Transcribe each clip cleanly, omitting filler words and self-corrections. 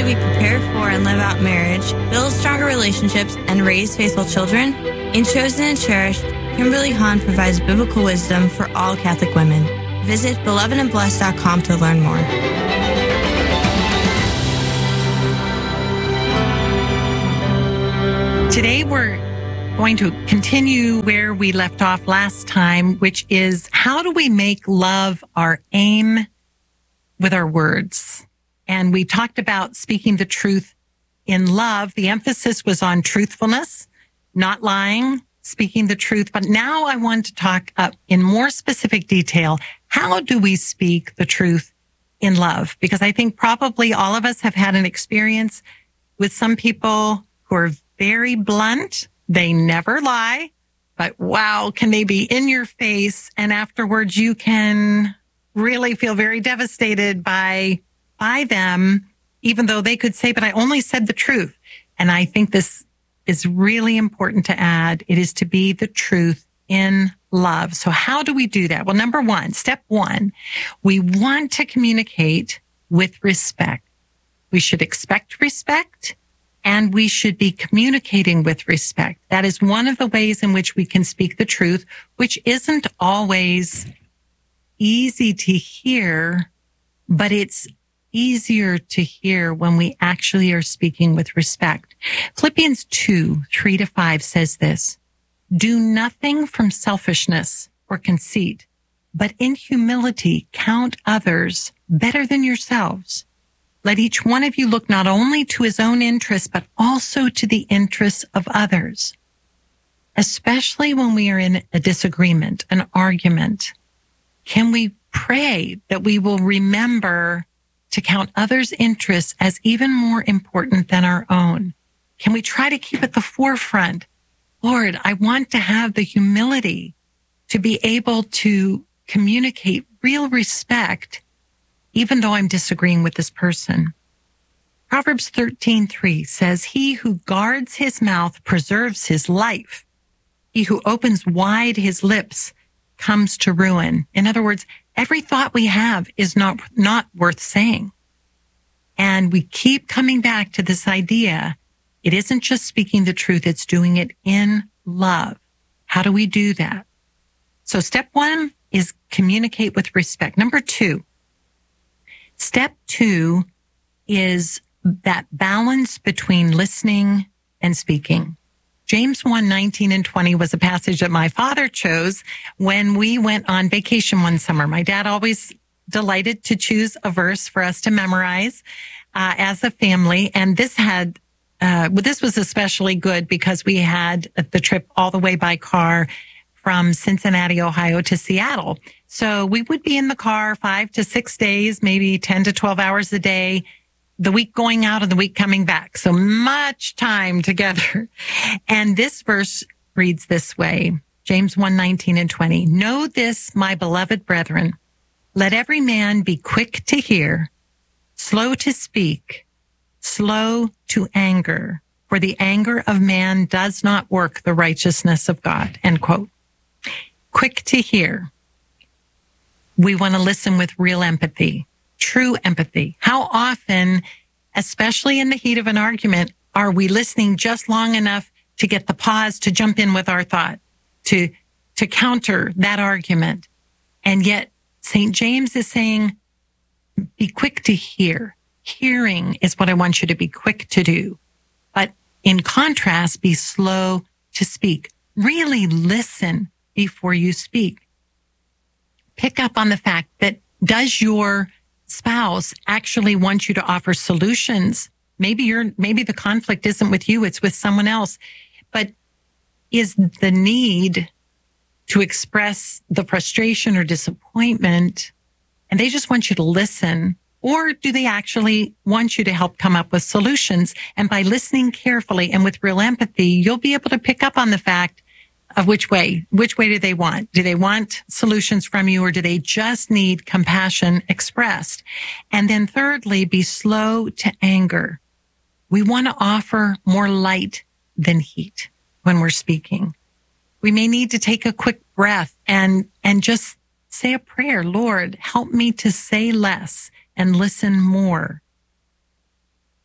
do we prepare for and live out marriage, build stronger relationships, and raise faithful children? In Chosen and Cherished, Kimberly Hahn provides biblical wisdom for all Catholic women. Visit belovedandblessed.com to learn more. Today we're going to continue where we left off last time, which is how do we make love our aim with our words? And we talked about speaking the truth in love. The emphasis was on truthfulness, not lying, speaking the truth. But now I want to talk in more specific detail. How do we speak the truth in love? Because I think probably all of us have had an experience with some people who are very blunt. They never lie, but wow, can they be in your face? And afterwards you can really feel very devastated by them, even though they could say, but I only said the truth. And I think this is really important to add. It is to be the truth in love. So how do we do that? Well, step one, we want to communicate with respect. We should expect respect and we should be communicating with respect. That is one of the ways in which we can speak the truth, which isn't always easy to hear, but it's easier to hear when we actually are speaking with respect. Philippians 2:3-5 says this, do nothing from selfishness or conceit, but in humility count others better than yourselves. Let each one of you look not only to his own interests, but also to the interests of others, especially when we are in a disagreement, an argument. Can we pray that we will remember to count others' interests as even more important than our own? Can we try to keep at the forefront? Lord, I want to have the humility to be able to communicate real respect, even though I'm disagreeing with this person. Proverbs 13:3 says, he who guards his mouth preserves his life. He who opens wide his lips comes to ruin. In other words, every thought we have is not worth saying. And we keep coming back to this idea. It isn't just speaking the truth, it's doing it in love. How do we do that? So step one is communicate with respect. Step two is that balance between listening and speaking. James 1:19-20 was a passage that my father chose when we went on vacation one summer. My dad always delighted to choose a verse for us to memorize as a family. And this was especially good because we had the trip all the way by car from Cincinnati, Ohio to Seattle. So we would be in the car 5 to 6 days, maybe 10 to 12 hours a day, the week going out and the week coming back. So much time together. And this verse reads this way, James 1:19-20. Know this, my beloved brethren, let every man be quick to hear, slow to speak, slow to anger, for the anger of man does not work the righteousness of God. End quote. Quick to hear. We want to listen with real empathy, true empathy. How often, especially in the heat of an argument, are we listening just long enough to get the pause to jump in with our thought, to counter that argument? And yet St. James is saying, be quick to hear. Hearing is what I want you to be quick to do. But in contrast, be slow to speak. Really listen before you speak. Pick up on the fact that does your spouse actually want you to offer solutions? Maybe the conflict isn't with you, it's with someone else. But is the need to express the frustration or disappointment, and they just want you to listen? Or do they actually want you to help come up with solutions? And by listening carefully and with real empathy, you'll be able to pick up on the fact of which way do they want? Do they want solutions from you, or do they just need compassion expressed? And then thirdly, be slow to anger. We want to offer more light than heat when we're speaking. We may need to take a quick breath and just say a prayer. Lord, help me to say less and listen more.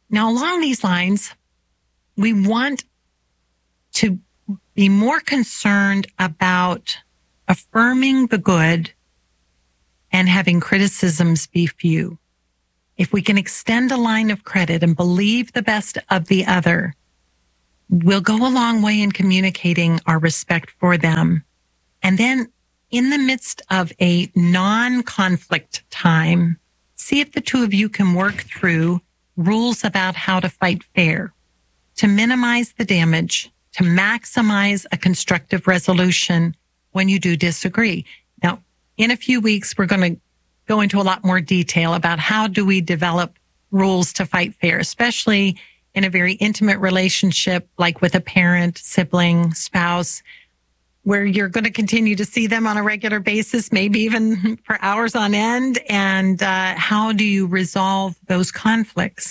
Now, along these lines, we want to be more concerned about affirming the good and having criticisms be few. If we can extend a line of credit and believe the best of the other, we'll go a long way in communicating our respect for them. And then in the midst of a non-conflict time, see if the two of you can work through rules about how to fight fair, to minimize the damage, to maximize a constructive resolution when you do disagree. Now, in a few weeks, we're going to go into a lot more detail about how do we develop rules to fight fair, especially in a very intimate relationship like with a parent, sibling, spouse, where you're going to continue to see them on a regular basis, maybe even for hours on end. And how do you resolve those conflicts?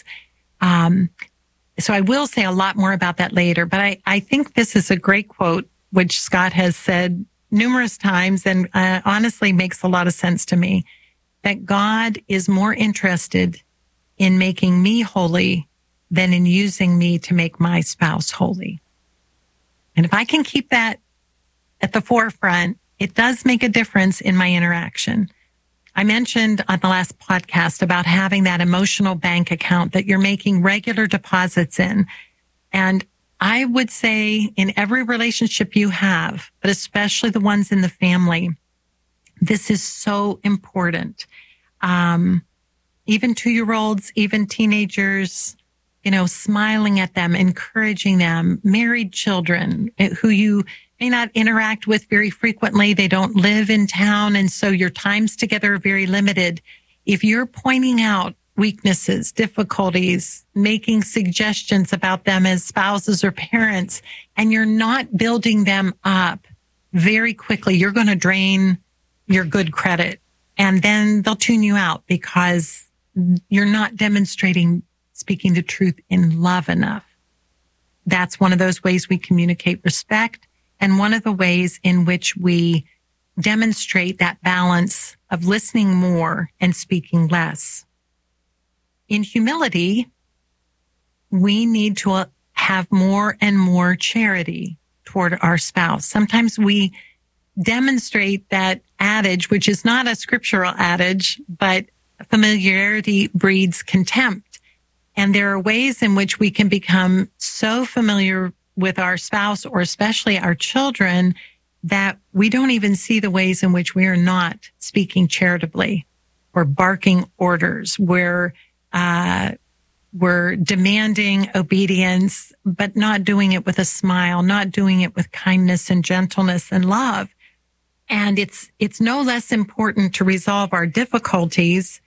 So I will say a lot more about that later, but I think this is a great quote, which Scott has said numerous times and honestly makes a lot of sense to me, that God is more interested in making me holy than in using me to make my spouse holy. And if I can keep that at the forefront, it does make a difference in my interaction. I mentioned on the last podcast about having that emotional bank account that you're making regular deposits in. And I would say in every relationship you have, but especially the ones in the family, this is so important. Even 2-year-olds, even teenagers, smiling at them, encouraging them, married children who you may not interact with very frequently. They don't live in town. And so your times together are very limited. If you're pointing out weaknesses, difficulties, making suggestions about them as spouses or parents, and you're not building them up very quickly, you're going to drain your good credit. And then they'll tune you out because you're not demonstrating speaking the truth in love enough. That's one of those ways we communicate respect. And one of the ways in which we demonstrate that balance of listening more and speaking less. In humility, we need to have more and more charity toward our spouse. Sometimes we demonstrate that adage, which is not a scriptural adage, but familiarity breeds contempt. And there are ways in which we can become so familiar with our spouse or especially our children that we don't even see the ways in which we are not speaking charitably or barking orders, where we're demanding obedience, but not doing it with a smile, not doing it with kindness and gentleness and love. And it's no less important to resolve our difficulties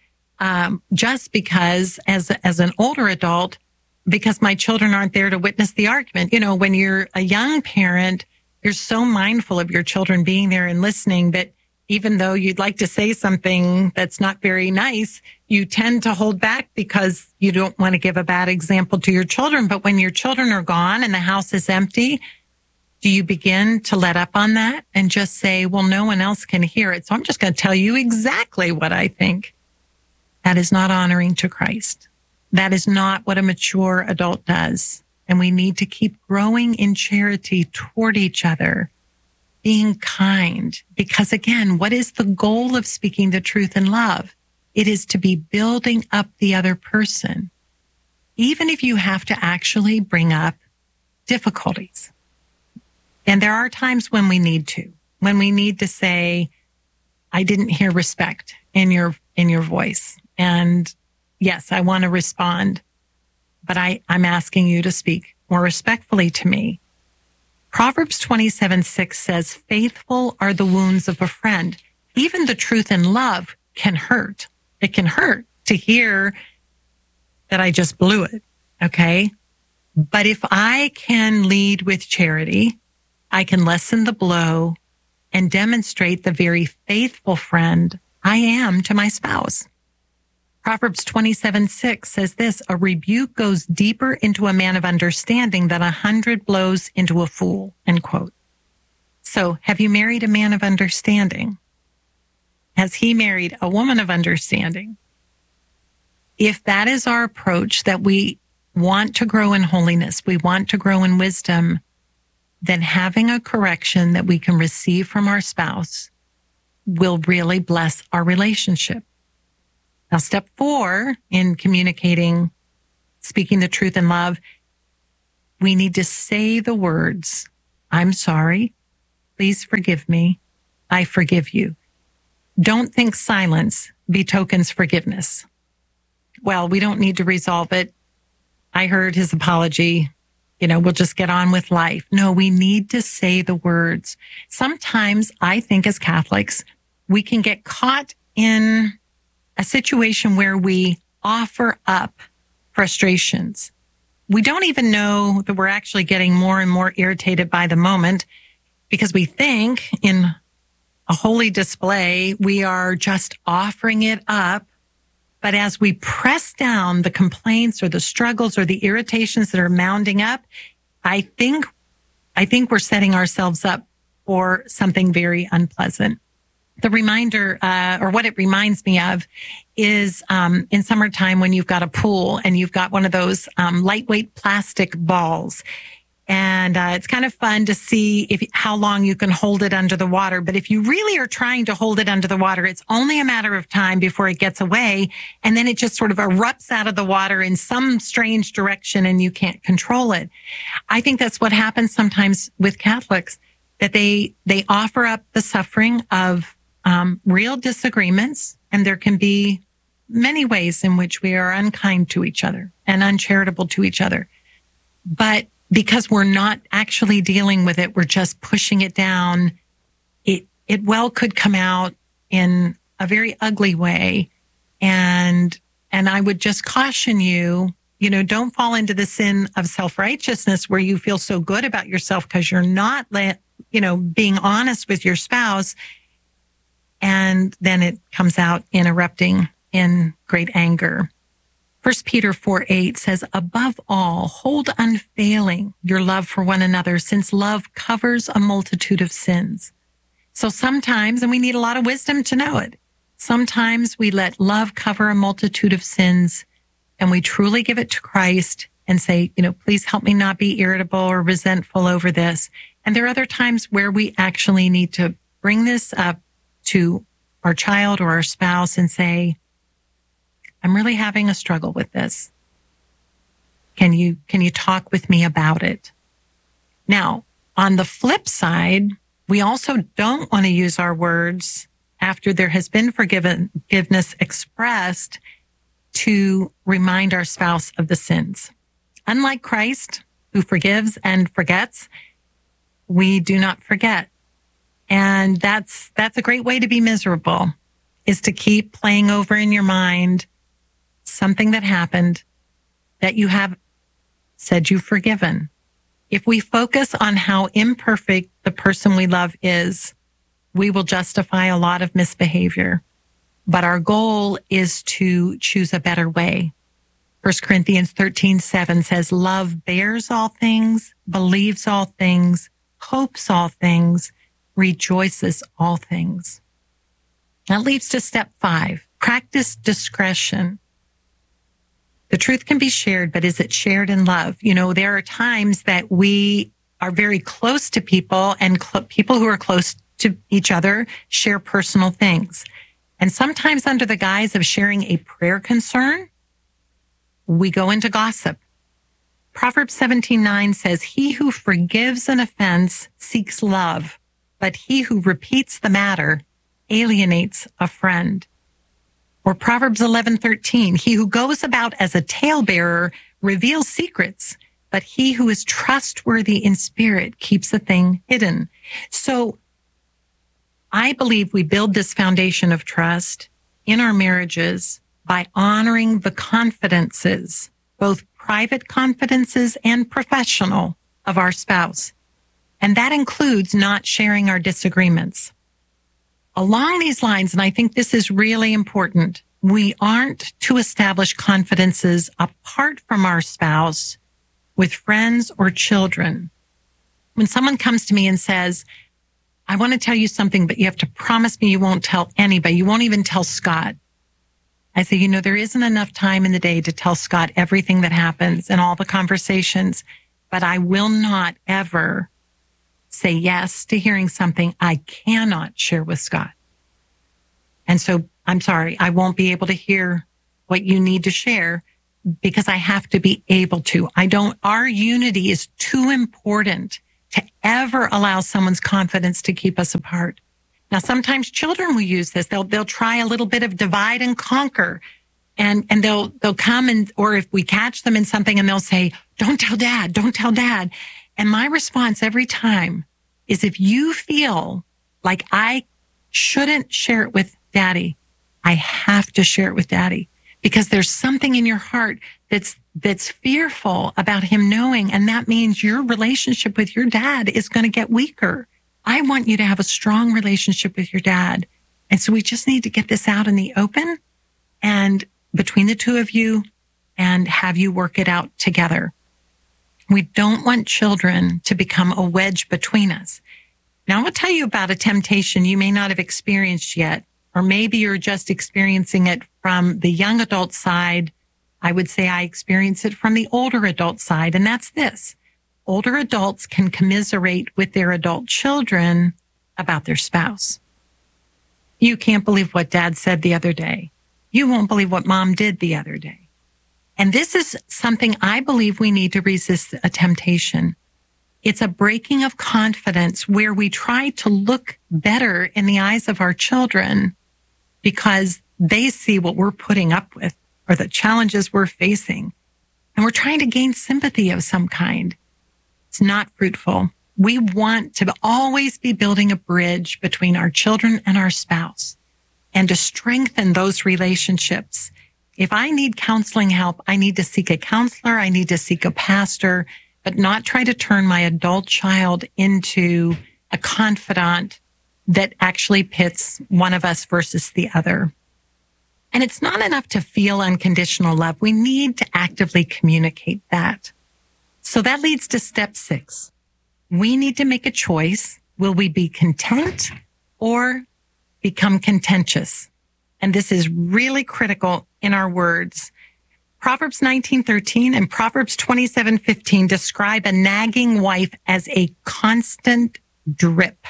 just because as an older adult, because my children aren't there to witness the argument. When you're a young parent, you're so mindful of your children being there and listening that even though you'd like to say something that's not very nice, you tend to hold back because you don't want to give a bad example to your children. But when your children are gone and the house is empty, do you begin to let up on that and just say, well, no one else can hear it, so I'm just going to tell you exactly what I think? That is not honoring to Christ. That is not what a mature adult does. And we need to keep growing in charity toward each other, being kind. Because again, what is the goal of speaking the truth in love? It is to be building up the other person, even if you have to actually bring up difficulties. And there are times when we need to say, I didn't hear respect in your voice. And yes, I want to respond, but I'm asking you to speak more respectfully to me. Proverbs 27:6 says, faithful are the wounds of a friend. Even the truth in love can hurt. It can hurt to hear that I just blew it. Okay. But if I can lead with charity, I can lessen the blow and demonstrate the very faithful friend I am to my spouse. Proverbs 27:6 says this, a rebuke goes deeper into a man of understanding than 100 blows into a fool, end quote. So have you married a man of understanding? Has he married a woman of understanding? If that is our approach, that we want to grow in holiness, we want to grow in wisdom, then having a correction that we can receive from our spouse will really bless our relationship. Now, step 4 in communicating, speaking the truth in love, we need to say the words, I'm sorry, please forgive me, I forgive you. Don't think silence betokens forgiveness. Well, we don't need to resolve it. I heard his apology. We'll just get on with life. No, we need to say the words. Sometimes I think as Catholics, we can get caught in a situation where we offer up frustrations. We don't even know that we're actually getting more and more irritated by the moment because we think in a holy display, we are just offering it up. But as we press down the complaints or the struggles or the irritations that are mounting up, I think we're setting ourselves up for something very unpleasant. The reminder, or what it reminds me of is, in summertime when you've got a pool and you've got one of those, lightweight plastic balls. And it's kind of fun to see how long you can hold it under the water. But if you really are trying to hold it under the water, it's only a matter of time before it gets away. And then it just sort of erupts out of the water in some strange direction and you can't control it. I think that's what happens sometimes with Catholics, that they offer up the suffering of real disagreements. And there can be many ways in which we are unkind to each other and uncharitable to each other. But because we're not actually dealing with it, we're just pushing it down. It well could come out in a very ugly way. And I would just caution you, don't fall into the sin of self-righteousness where you feel so good about yourself because you're not, being honest with your spouse. And then it comes out in erupting in great anger. 1 Peter 4:8 says, above all, hold unfailing your love for one another, since love covers a multitude of sins. So sometimes, and we need a lot of wisdom to know it, sometimes we let love cover a multitude of sins and we truly give it to Christ and say, please help me not be irritable or resentful over this. And there are other times where we actually need to bring this up to our child or our spouse and say, I'm really having a struggle with this. Can you talk with me about it? Now, on the flip side, we also don't want to use our words after there has been forgiveness expressed to remind our spouse of the sins. Unlike Christ, who forgives and forgets, we do not forget. And that's a great way to be miserable, is to keep playing over in your mind something that happened that you have said you've forgiven. If we focus on how imperfect the person we love is, we will justify a lot of misbehavior. But our goal is to choose a better way. 1 Corinthians 13:7 says, love bears all things, believes all things, hopes all things, rejoices all things. That leads to step 5, practice discretion. The truth can be shared, but is it shared in love? There are times that we are very close to people and people who are close to each other share personal things. And sometimes under the guise of sharing a prayer concern, we go into gossip. Proverbs 17:9 says, he who forgives an offense seeks love, but he who repeats the matter alienates a friend. Or Proverbs 11:13, he who goes about as a talebearer reveals secrets, but he who is trustworthy in spirit keeps a thing hidden. So I believe we build this foundation of trust in our marriages by honoring the confidences, both private confidences and professional, of our spouse. And that includes not sharing our disagreements. Along these lines, and I think this is really important, we aren't to establish confidences apart from our spouse with friends or children. When someone comes to me and says, I want to tell you something, but you have to promise me you won't tell anybody. You won't even tell Scott. I say, there isn't enough time in the day to tell Scott everything that happens and all the conversations, but I will not ever say yes to hearing something I cannot share with Scott. And so I'm sorry, I won't be able to hear what you need to share because I have to be able to. Our unity is too important to ever allow someone's confidence to keep us apart. Now, sometimes children will use this. They'll try a little bit of divide and conquer, and they'll come or if we catch them in something and they'll say, don't tell dad, don't tell dad. And my response every time is, if you feel like I shouldn't share it with daddy, I have to share it with daddy, because there's something in your heart that's fearful about him knowing. And that means your relationship with your dad is going to get weaker. I want you to have a strong relationship with your dad. And so we just need to get this out in the open and between the two of you and have you work it out together. We don't want children to become a wedge between us. Now, I'll tell you about a temptation you may not have experienced yet, or maybe you're just experiencing it from the young adult side. I would say I experience it from the older adult side, and that's this. Older adults can commiserate with their adult children about their spouse. You can't believe what dad said the other day. You won't believe what mom did the other day. And this is something I believe we need to resist a temptation. It's a breaking of confidence where we try to look better in the eyes of our children because they see what we're putting up with or the challenges we're facing. And we're trying to gain sympathy of some kind. It's not fruitful. We want to always be building a bridge between our children and our spouse and to strengthen those relationships. If I need counseling help, I need to seek a counselor. I need to seek a pastor, but not try to turn my adult child into a confidant that actually pits one of us versus the other. And it's not enough to feel unconditional love. We need to actively communicate that. So that leads to step 6. We need to make a choice. Will we be content or become contentious? And this is really critical in our words. Proverbs 19:13 and Proverbs 27:15 describe a nagging wife as a constant drip.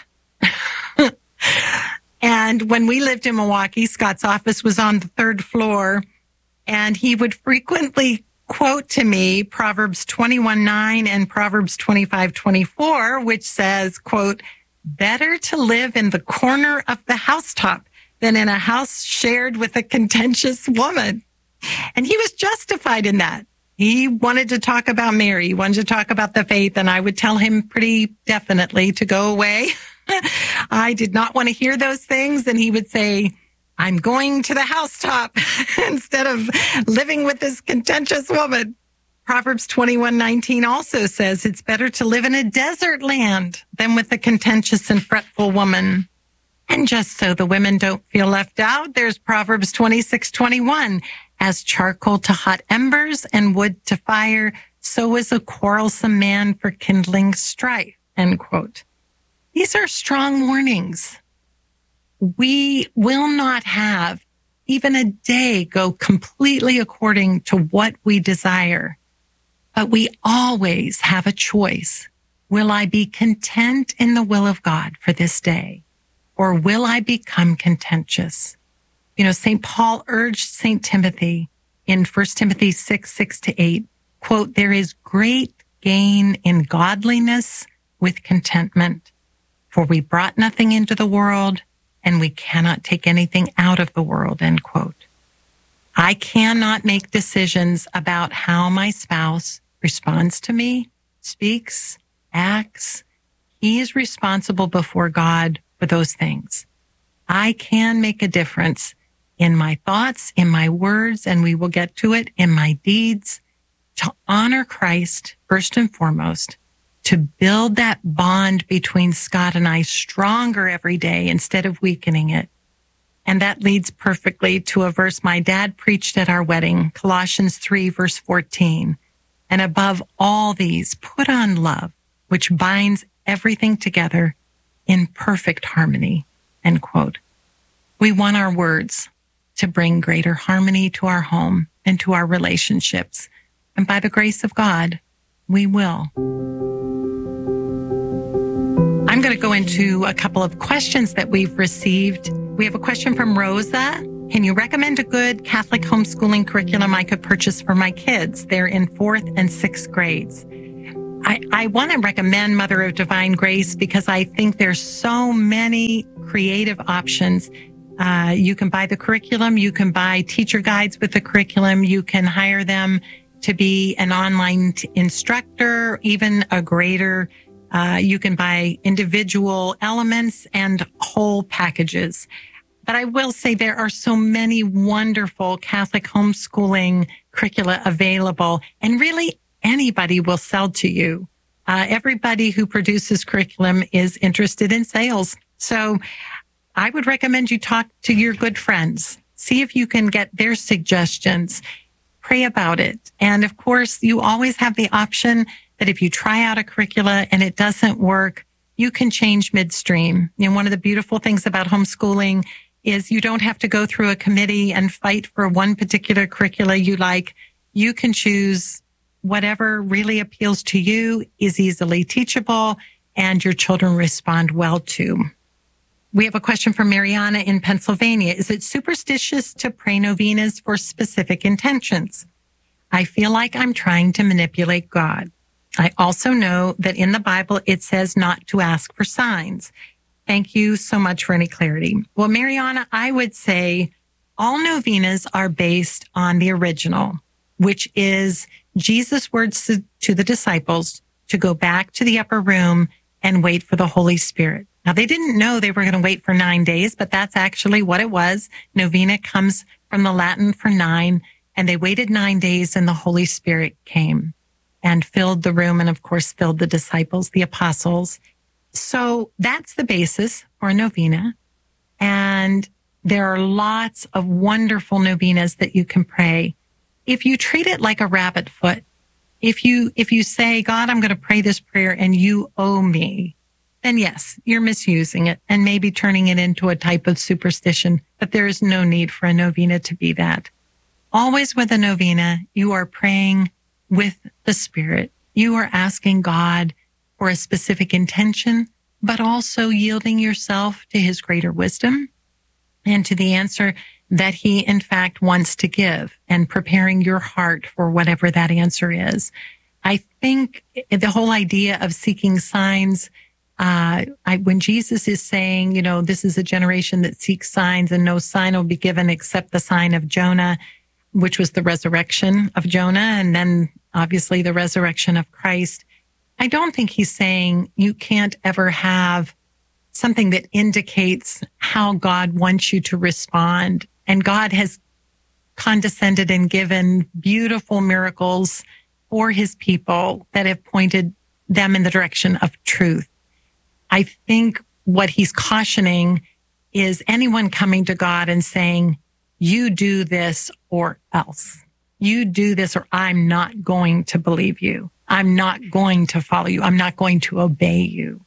And when we lived in Milwaukee, Scott's office was on the 3rd floor, and he would frequently quote to me Proverbs 21:9 and Proverbs 25:24, which says, quote, better to live in the corner of the housetop than in a house shared with a contentious woman. And he was justified in that. He wanted to talk about Mary. He wanted to talk about the faith, and I would tell him pretty definitely to go away. I did not want to hear those things. And he would say, I'm going to the housetop instead of living with this contentious woman. Proverbs 21:19 also says it's better to live in a desert land than with a contentious and fretful woman. And just so the women don't feel left out, there's Proverbs 26:21. As charcoal to hot embers and wood to fire, so is a quarrelsome man for kindling strife, end quote. These are strong warnings. We will not have even a day go completely according to what we desire, but we always have a choice. Will I be content in the will of God for this day, or will I become contentious? St. Paul urged St. Timothy in 1 Timothy 6:6-8, quote, there is great gain in godliness with contentment, for we brought nothing into the world, and we cannot take anything out of the world, end quote. I cannot make decisions about how my spouse responds to me, speaks, acts. He is responsible before God for those things. I can make a difference in my thoughts, in my words, and we will get to it, in my deeds, to honor Christ first and foremost, to build that bond between Scott and I stronger every day instead of weakening it. And that leads perfectly to a verse my dad preached at our wedding, Colossians 3, verse 14. And above all these, put on love, which binds everything together in perfect harmony, end quote. We want our words to bring greater harmony to our home and to our relationships. And by the grace of God, we will. I'm going to go into a couple of questions that we've received. We have a question from Rosa. Can you recommend a good Catholic homeschooling curriculum I could purchase for my kids? They're in 4th and 6th grades. I want to recommend Mother of Divine Grace because I think there's so many creative options. You can buy the curriculum. You can buy teacher guides with the curriculum. You can hire them to be an online instructor, even a grader. You can buy individual elements and whole packages. But I will say there are so many wonderful Catholic homeschooling curricula available, and really anybody will sell to you. Everybody who produces curriculum is interested in sales. So I would recommend you talk to your good friends. See if you can get their suggestions. Pray about it. And of course, you always have the option that if you try out a curricula and it doesn't work, you can change midstream. You know, one of the beautiful things about homeschooling is you don't have to go through a committee and fight for one particular curricula you like. You can choose whatever really appeals to you, is easily teachable, and your children respond well to. We have a question from Mariana in Pennsylvania. Is it superstitious to pray novenas for specific intentions? I feel like I'm trying to manipulate God. I also know that in the Bible, it says not to ask for signs. Thank you so much for any clarity. Well, Mariana, I would say all novenas are based on the original, which is Jesus' words to the disciples to go back to the upper room and wait for the Holy Spirit. Now, they didn't know they were going to wait for 9 days, but that's actually what it was. Novena comes from the Latin for 9, and they waited 9 days, and the Holy Spirit came and filled the room and, of course, filled the disciples, the apostles. So that's the basis for a novena. And there are lots of wonderful novenas that you can pray. If you treat it like a rabbit foot, if you say, God, I'm going to pray this prayer and you owe me, then yes, you're misusing it and maybe turning it into a type of superstition. But there is no need for a novena to be that. Always with a novena, you are praying with the Spirit. You are asking God for a specific intention, but also yielding yourself to his greater wisdom and to the answer that he, in fact, wants to give, and preparing your heart for whatever that answer is. I think the whole idea of seeking signs, when Jesus is saying, you know, this is a generation that seeks signs and no sign will be given except the sign of Jonah, which was the resurrection of Jonah, and then obviously the resurrection of Christ. I don't think he's saying you can't ever have something that indicates how God wants you to respond. And God has condescended and given beautiful miracles for his people that have pointed them in the direction of truth. I think what he's cautioning is anyone coming to God and saying, you do this or else. You do this or I'm not going to believe you. I'm not going to follow you. I'm not going to obey you.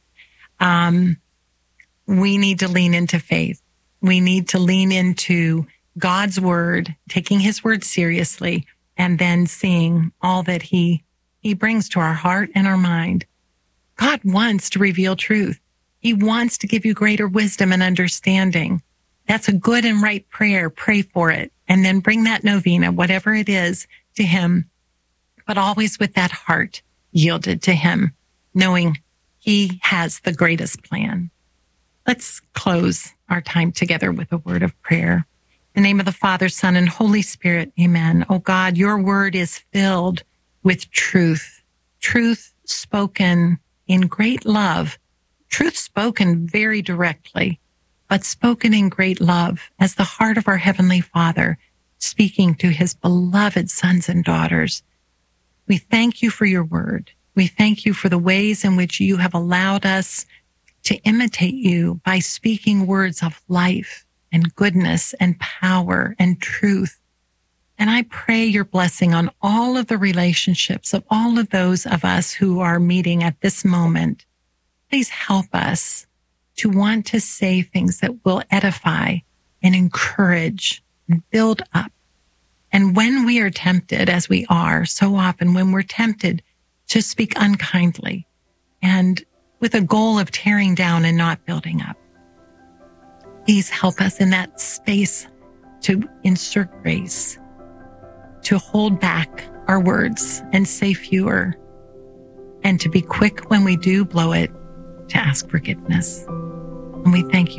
We need to lean into faith. We need to lean into God's word, taking his word seriously, and then seeing all that he brings to our heart and our mind. God wants to reveal truth. He wants to give you greater wisdom and understanding. That's a good and right prayer. Pray for it. And then bring that novena, whatever it is, to him, but always with that heart yielded to him, knowing he has the greatest plan. Let's close our time together with a word of prayer. In the name of the Father, Son, and Holy Spirit, amen. Oh God, your word is filled with truth, truth spoken in great love, truth spoken very directly, but spoken in great love as the heart of our Heavenly Father speaking to his beloved sons and daughters. We thank you for your word. We thank you for the ways in which you have allowed us to imitate you by speaking words of life and goodness and power and truth. And I pray your blessing on all of the relationships of all of those of us who are meeting at this moment. Please help us to want to say things that will edify and encourage, and build up. And when we are tempted, as we are so often, when we're tempted to speak unkindly and with a goal of tearing down and not building up, please help us in that space to insert grace, to hold back our words and say fewer, and to be quick when we do blow it to ask forgiveness. And we thank you